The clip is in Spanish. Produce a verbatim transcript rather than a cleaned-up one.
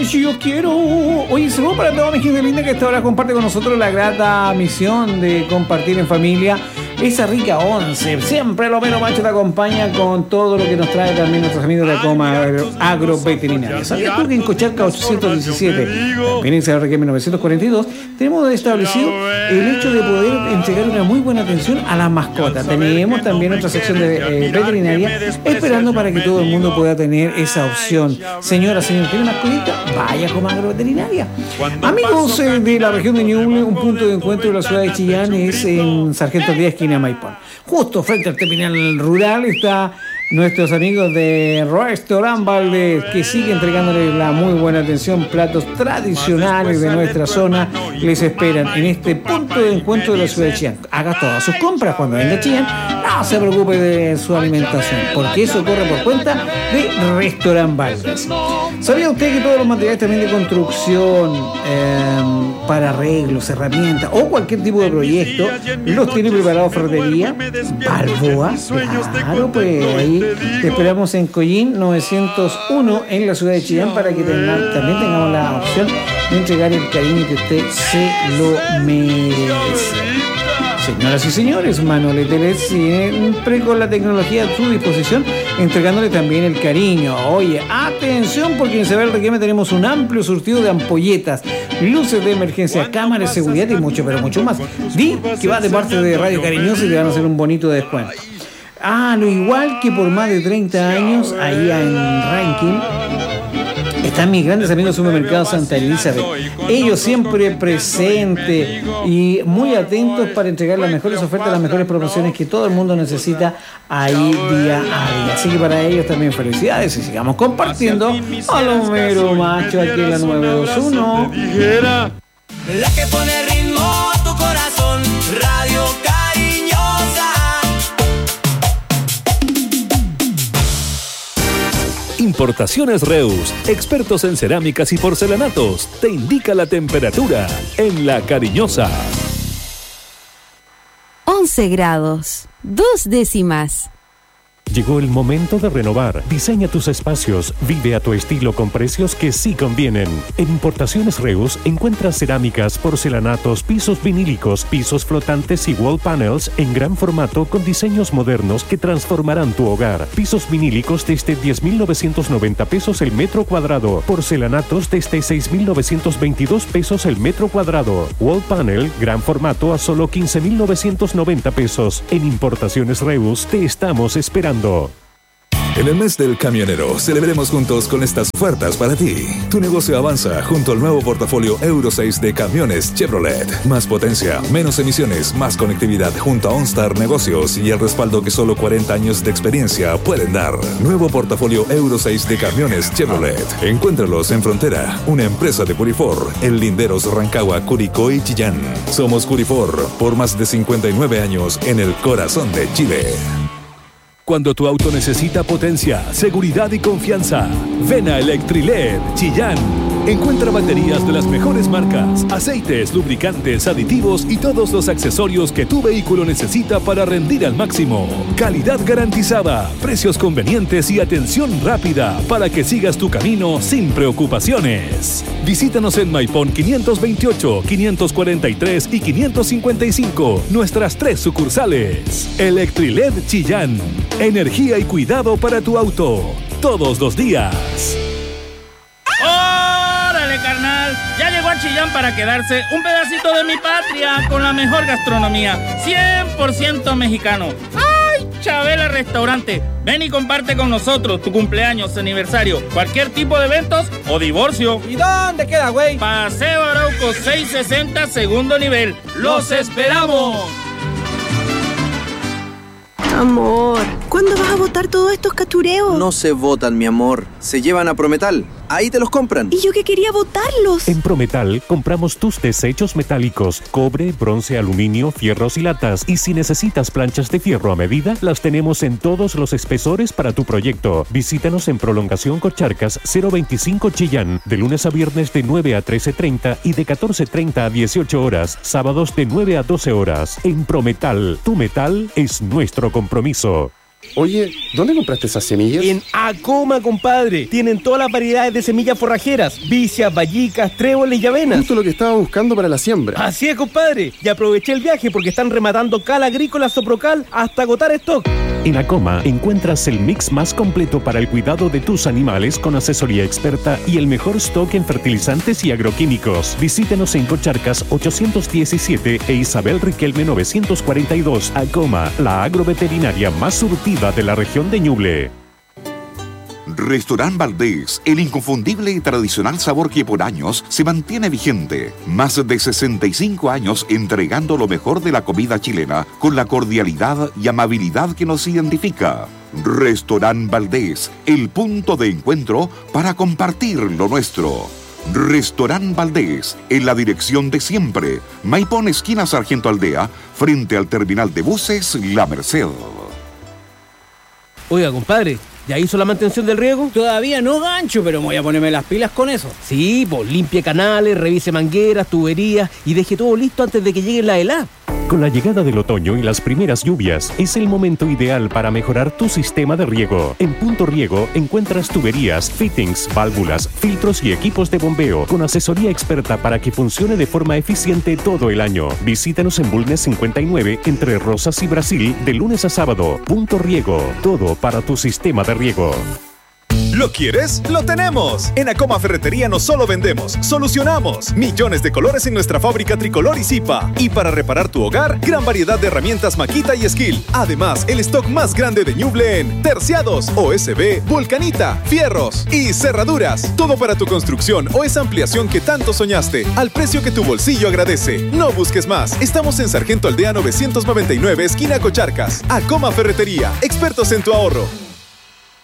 si yo quiero. Oye, saludos para toda mi gente linda que esta hora comparte con nosotros la grata misión de compartir en familia esa rica once. Siempre lo menos macho te acompaña con todo lo que nos trae también nuestros amigos de Acoma Agro, Agroveterinaria. ¿Sabías tú que en Cocharca ochocientos diecisiete, también en C R Q novecientos cuarenta y dos, tenemos establecido el hecho de poder entregar una muy buena atención a las mascotas? Tenemos también nuestra sección de eh, veterinaria esperando para que todo el mundo pueda tener esa opción. Señora, señor, ¿tiene mascotita? Vaya con Agroveterinaria. Amigos eh, de la región de Ñuble, un punto de encuentro de la ciudad de Chillán es en Sargento Díaz, esquina Maipón. Justo frente al terminal rural está nuestros amigos de Restaurant Valdés, que sigue entregándoles la muy buena atención. Platos tradicionales de nuestra zona les esperan en este punto de encuentro de la ciudad de Chillán. Haga todas sus compras cuando venga a Chillán, no se preocupe de su alimentación, porque eso corre por cuenta de Restaurant Valdés. ¿Sabía usted que todos los materiales también de construcción, eh, para arreglos, herramientas o cualquier tipo de proyecto, los tiene preparados Ferretería Balboa? Claro, pues ahí te esperamos en Collín novecientos uno en la ciudad de Chillán para que tenga, también tengamos la opción de entregar el cariño que usted se lo merece. Señoras y señores, Manuel Teles siempre con la tecnología a su disposición, entregándole también el cariño. Oye, atención, porque en Sebel Requeme tenemos un amplio surtido de ampolletas, luces de emergencia, cámaras de seguridad y mucho, pero mucho más. Di que va de parte de Radio Cariñosa y te van a hacer un bonito descuento. Ah, lo igual que por más de treinta años, ahí en Ranking, están mis grandes amigos del supermercado Santa Elizabeth. Ellos siempre presentes y muy atentos para entregar las mejores ofertas, las mejores promociones que todo el mundo necesita ahí día a día. Así que para ellos también felicidades y sigamos compartiendo a lo mero macho aquí en la nueve dos uno. La que pone ritmo a tu corazón, Radio Cariñosa. Importaciones Reus, expertos en cerámicas y porcelanatos, te indica la temperatura en La Cariñosa. once grados, dos décimas. Llegó el momento de renovar. Diseña tus espacios. Vive a tu estilo con precios que sí convienen. En Importaciones Reus encuentras cerámicas, porcelanatos, pisos vinílicos, pisos flotantes y wall panels en gran formato con diseños modernos que transformarán tu hogar. Pisos vinílicos desde diez mil novecientos noventa pesos el metro cuadrado. Porcelanatos desde seis mil novecientos veintidós pesos el metro cuadrado. Wall panel, gran formato a solo quince mil novecientos noventa pesos. En Importaciones Reus te estamos esperando. En el mes del camionero, celebremos juntos con estas ofertas para ti. Tu negocio avanza junto al nuevo portafolio Euro seis de camiones Chevrolet. Más potencia, menos emisiones, más conectividad junto a OnStar Negocios y el respaldo que solo cuarenta años de experiencia pueden dar. Nuevo portafolio Euro seis de camiones Chevrolet. Encuéntralos en Frontera, una empresa de Curifor, en Linderos, Rancagua, Curicó y Chillán. Somos Curifor, por más de cincuenta y nueve años en el corazón de Chile. Cuando tu auto necesita potencia, seguridad y confianza, ven a Electriled Chillán. Encuentra baterías de las mejores marcas, aceites, lubricantes, aditivos y todos los accesorios que tu vehículo necesita para rendir al máximo. Calidad garantizada, precios convenientes y atención rápida para que sigas tu camino sin preocupaciones. Visítanos en Maipón quinientos veintiocho, quinientos cuarenta y tres y quinientos cincuenta y cinco, nuestras tres sucursales. Electriled Chillán. Energía y cuidado para tu auto, todos los días. ¡Órale, carnal! Ya llegó a Chillán para quedarse un pedacito de mi patria con la mejor gastronomía, cien por ciento mexicano. ¡Ay, Chabela Restaurante! Ven y comparte con nosotros tu cumpleaños, aniversario, cualquier tipo de eventos o divorcio. ¿Y dónde queda, güey? Paseo Arauco seiscientos sesenta, segundo nivel. ¡Los esperamos! Amor, ¿cuándo vas a botar todos estos cachureos? No se botan, mi amor. Se llevan a Prometal. Ahí te los compran. Y yo que quería botarlos. En Prometal compramos tus desechos metálicos, cobre, bronce, aluminio, fierros y latas. Y si necesitas planchas de fierro a medida, las tenemos en todos los espesores para tu proyecto. Visítanos en Prolongación Cocharcas cero veinticinco Chillán, de lunes a viernes de nueve a trece treinta y de catorce treinta a dieciocho horas, sábados de nueve a doce horas. En Prometal, tu metal es nuestro compromiso. Oye, ¿dónde compraste esas semillas? En Acoma, compadre. Tienen todas las variedades de semillas forrajeras: vicias, vallicas, tréboles y avenas. Justo lo que estaba buscando para la siembra. Así es, compadre. Y aproveché el viaje porque están rematando Cal Agrícola Soprocal hasta agotar stock. En Acoma encuentras el mix más completo para el cuidado de tus animales con asesoría experta y el mejor stock en fertilizantes y agroquímicos. Visítenos en Cocharcas ochocientos diecisiete e Isabel Riquelme novecientos cuarenta y dos. Acoma, la agroveterinaria más surtida de la región de Ñuble. Restaurant Valdés, el inconfundible y tradicional sabor que por años se mantiene vigente. Más de sesenta y cinco años entregando lo mejor de la comida chilena con la cordialidad y amabilidad que nos identifica. Restaurant Valdés, el punto de encuentro para compartir lo nuestro. Restaurant Valdés, en la dirección de siempre. Maipón, esquina Sargento Aldea, frente al terminal de buses La Merced. Oiga, compadre, ¿ya hizo la mantención del riego? Todavía no, gancho, pero me voy a ponerme las pilas con eso. Sí, pues limpie canales, revise mangueras, tuberías y deje todo listo antes de que llegue la helada. Con la llegada del otoño y las primeras lluvias, es el momento ideal para mejorar tu sistema de riego. En Punto Riego encuentras tuberías, fittings, válvulas, filtros y equipos de bombeo con asesoría experta para que funcione de forma eficiente todo el año. Visítanos en Bulnes cincuenta y nueve, entre Rosas y Brasil, de lunes a sábado. Punto Riego, todo para tu sistema de riego. ¿Lo quieres? ¡Lo tenemos! En Acoma Ferretería no solo vendemos, solucionamos. Millones de colores en nuestra fábrica Tricolor y Zipa. Y para reparar tu hogar, gran variedad de herramientas Makita y Skill. Además, el stock más grande de Ñuble en terciados, O S B, Vulcanita, fierros y cerraduras. Todo para tu construcción o esa ampliación que tanto soñaste, al precio que tu bolsillo agradece. No busques más. Estamos en Sargento Aldea novecientos noventa y nueve, esquina Cocharcas. Acoma Ferretería, expertos en tu ahorro.